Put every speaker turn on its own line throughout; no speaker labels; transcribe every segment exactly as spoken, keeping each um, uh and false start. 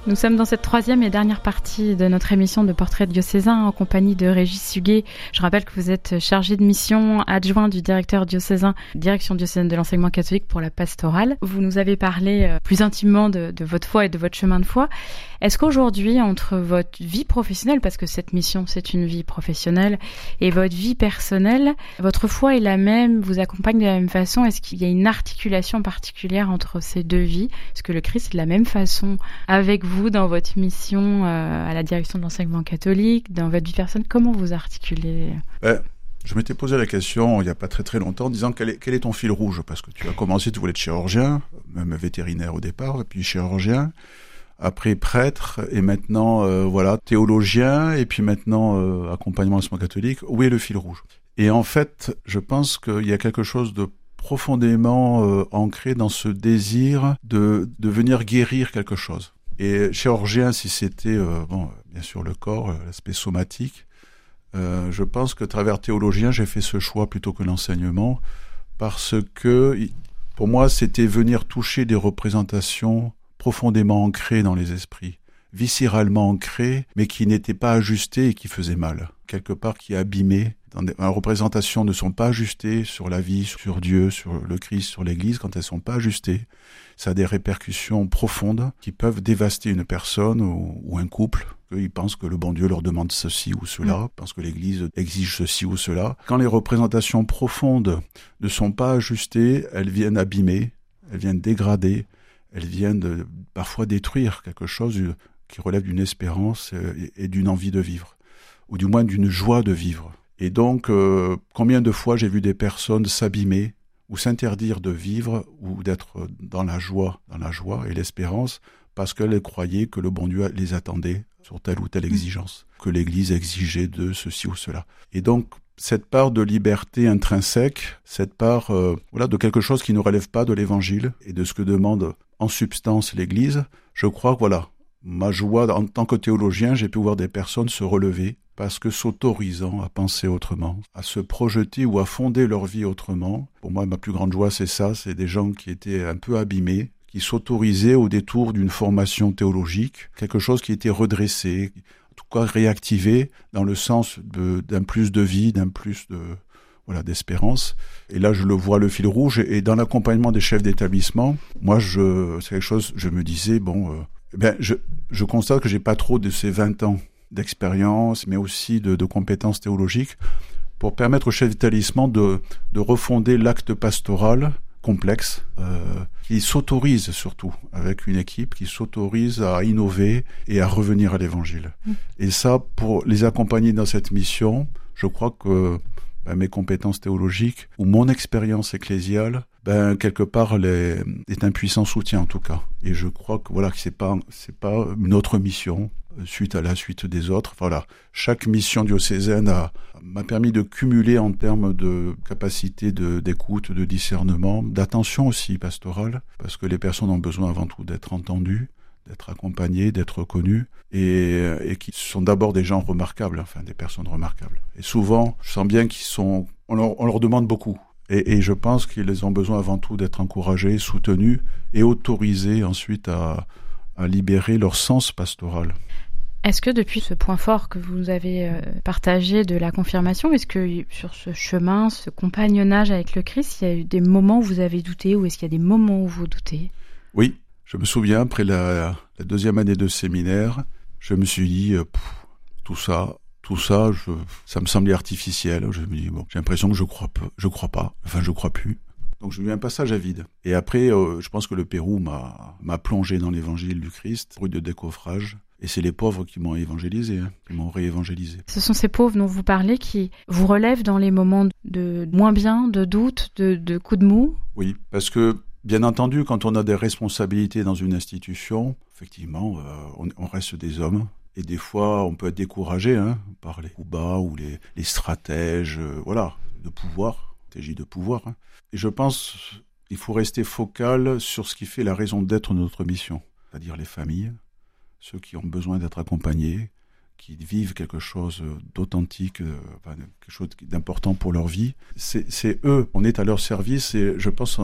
Nous sommes dans cette troisième et dernière partie de notre émission de Portrait diocésain en compagnie de Régis Suguet. Je rappelle que vous êtes chargé de mission adjoint du directeur diocésain, direction diocésaine de l'enseignement catholique pour la pastorale. Vous nous avez parlé plus intimement de, de votre foi et de votre chemin de foi. Est-ce qu'aujourd'hui, entre votre vie professionnelle, parce que cette mission c'est une vie professionnelle, et votre vie personnelle, votre foi est la même, vous accompagne de la même façon? Est-ce qu'il y a une articulation particulière entre ces deux vies? Est-ce que le Christ est de la même façon avec vous? Vous, dans votre mission euh, à la direction de l'enseignement catholique, dans votre vie personnelle, comment vous articulez?
ben, Je m'étais posé la question il n'y a pas très très longtemps, en disant quel est, quel est ton fil rouge? Parce que tu as commencé, tu voulais être chirurgien, même vétérinaire au départ, puis chirurgien, après prêtre, et maintenant euh, voilà théologien, et puis maintenant euh, accompagnement à l'enseignement catholique. Où est le fil rouge? Et en fait, je pense qu'il y a quelque chose de profondément euh, ancré dans ce désir de, de venir guérir quelque chose. Et chirurgien, si c'était, euh, bon, bien sûr, le corps, l'aspect somatique, euh, je pense que, à travers théologien, j'ai fait ce choix plutôt que l'enseignement, parce que, pour moi, c'était venir toucher des représentations profondément ancrées dans les esprits, viscéralement ancrées, mais qui n'étaient pas ajustées et qui faisaient mal, quelque part qui abîmaient. Dans des, les représentations ne sont pas ajustées sur la vie, sur Dieu, sur le Christ, sur l'Église. Quand elles sont pas ajustées, ça a des répercussions profondes qui peuvent dévaster une personne ou, ou un couple. Ils pensent que le bon Dieu leur demande ceci ou cela, mmh. pensent que l'Église exige ceci ou cela. Quand les représentations profondes ne sont pas ajustées, elles viennent abîmer, elles viennent dégrader, elles viennent de, parfois détruire quelque chose qui relève d'une espérance et, et d'une envie de vivre, ou du moins d'une joie de vivre. Et donc, euh, combien de fois j'ai vu des personnes s'abîmer ou s'interdire de vivre ou d'être dans la joie, dans la joie et l'espérance, parce qu'elles croyaient que le bon Dieu les attendait sur telle ou telle exigence, que l'Église exigeait de ceci ou cela. Et donc, cette part de liberté intrinsèque, cette part euh, voilà, de quelque chose qui ne relève pas de l'Évangile et de ce que demande en substance l'Église, je crois que voilà, ma joie en tant que théologien, j'ai pu voir des personnes se relever parce que s'autorisant à penser autrement, à se projeter ou à fonder leur vie autrement. Pour moi, ma plus grande joie, c'est ça, c'est des gens qui étaient un peu abîmés, qui s'autorisaient au détour d'une formation théologique, quelque chose qui était redressé, en tout cas réactivé dans le sens de, d'un plus de vie, d'un plus de... voilà, d'espérance. Et là, je le vois, le fil rouge. Et dans l'accompagnement des chefs d'établissement, moi, je, c'est quelque chose, je me disais, bon, euh, ben, je, je constate que j'ai pas trop de ces vingt ans d'expérience, mais aussi de, de compétences théologiques pour permettre aux chefs d'établissement de, de refonder l'acte pastoral complexe, euh, qui s'autorise surtout, avec une équipe qui s'autorise à innover et à revenir à l'évangile. Mmh. Et ça, pour les accompagner dans cette mission, je crois que ben, mes compétences théologiques ou mon expérience ecclésiale, ben quelque part les, est un puissant soutien en tout cas. Et je crois que voilà que c'est pas c'est pas une autre mission suite à la suite des autres. Voilà, chaque mission diocésaine a, m'a permis de cumuler en termes de capacité de d'écoute, de discernement, d'attention aussi pastorale, parce que les personnes ont besoin avant tout d'être entendues, d'être accompagnées, d'être reconnues, et, et qui sont d'abord des gens remarquables, enfin des personnes remarquables. Et souvent, je sens bien qu'ils sont, on leur, on leur demande beaucoup. Et, et je pense qu'ils ont besoin avant tout d'être encouragés, soutenus et autorisés ensuite à, à libérer leur sens pastoral.
Est-ce que depuis ce point fort que vous avez partagé de la confirmation, est-ce que sur ce chemin, ce compagnonnage avec le Christ, il y a eu des moments où vous avez douté, ou est-ce qu'il y a des moments où vous doutez?
Oui, je me souviens, après la, la deuxième année de séminaire, je me suis dit, euh, pff, tout ça... Tout ça, je, ça me semblait artificiel. Je me dis, bon, j'ai l'impression que je crois pas, je crois pas, enfin, je crois plus. Donc, j'ai eu un passage à vide. Et après, euh, je pense que le Pérou m'a, m'a plongé dans l'évangile du Christ, rue de décoffrage. Et c'est les pauvres qui m'ont évangélisé, hein, qui m'ont réévangélisé.
Ce sont ces pauvres dont vous parlez qui vous relèvent dans les moments de moins bien, de doute, de, de coups de mou?
Oui, parce que, bien entendu, quand on a des responsabilités dans une institution, effectivement, euh, on, on reste des hommes. Et des fois, on peut être découragé hein, par les coups bas ou les, les stratèges, euh, voilà, de pouvoir, stratégie de pouvoir. Hein. Et je pense qu'il faut rester focal sur ce qui fait la raison d'être de notre mission, c'est-à-dire les familles, ceux qui ont besoin d'être accompagnés, qui vivent quelque chose d'authentique, euh, quelque chose d'important pour leur vie. C'est, c'est eux, on est à leur service et je pense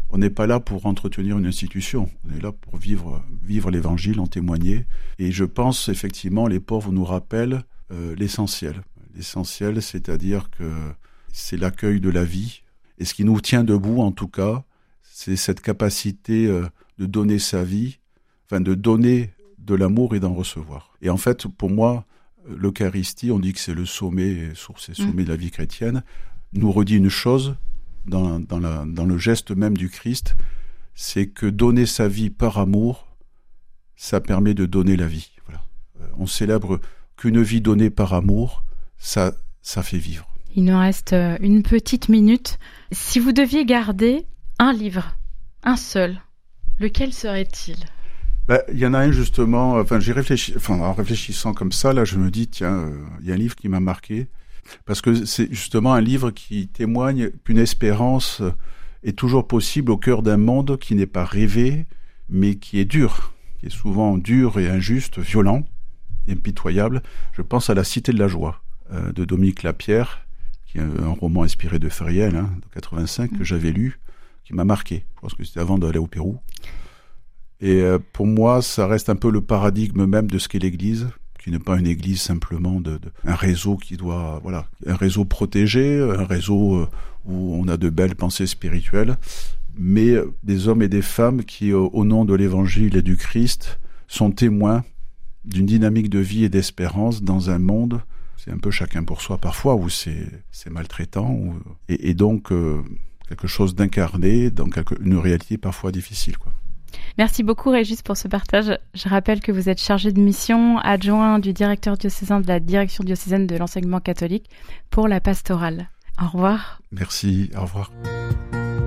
On n'est pas là pour entretenir une institution, on est là pour vivre, vivre l'évangile, en témoigner. Et je pense effectivement, les pauvres nous rappellent euh, l'essentiel. L'essentiel, c'est-à-dire que c'est l'accueil de la vie. Et ce qui nous tient debout, en tout cas, c'est cette capacité euh, de donner sa vie, enfin de donner de l'amour et d'en recevoir. Et en fait, pour moi, l'Eucharistie, on dit que c'est le sommet, source et sommet mmh. de la vie chrétienne, nous redit une chose dans, dans, la, dans le geste même du Christ, c'est que donner sa vie par amour, ça permet de donner la vie. Voilà. On célèbre qu'une vie donnée par amour, ça, ça fait vivre.
Il nous reste une petite minute. Si vous deviez garder un livre, un seul, lequel serait-il ?
Ben, il y en a un justement, enfin, j'ai réfléchi, enfin, en réfléchissant comme ça, là, je me dis, tiens, euh, il y a un livre qui m'a marqué, parce que c'est justement un livre qui témoigne qu'une espérance est toujours possible au cœur d'un monde qui n'est pas rêvé, mais qui est dur, qui est souvent dur et injuste, violent et impitoyable. Je pense à La Cité de la Joie, euh, de Dominique Lapierre, qui est un roman inspiré de Feriel, hein, de quatre-vingt-cinq, que j'avais lu, qui m'a marqué. Je pense que c'était avant d'aller au Pérou. Et euh, pour moi, ça reste un peu le paradigme même de ce qu'est l'Église, qui n'est pas une Église simplement de, de un réseau qui doit, voilà, un réseau protégé, un réseau euh, où on a de belles pensées spirituelles, mais des hommes et des femmes qui, au, au nom de l'Évangile et du Christ, sont témoins d'une dynamique de vie et d'espérance dans un monde, c'est un peu chacun pour soi parfois, où c'est, c'est maltraitant, où, et, et donc euh, quelque chose d'incarné dans quelque, une réalité parfois difficile, quoi.
Merci beaucoup Régis pour ce partage. Je rappelle que vous êtes chargé de mission, adjoint du directeur diocésain de la direction diocésaine de l'enseignement catholique pour la pastorale. Au revoir.
Merci, au revoir.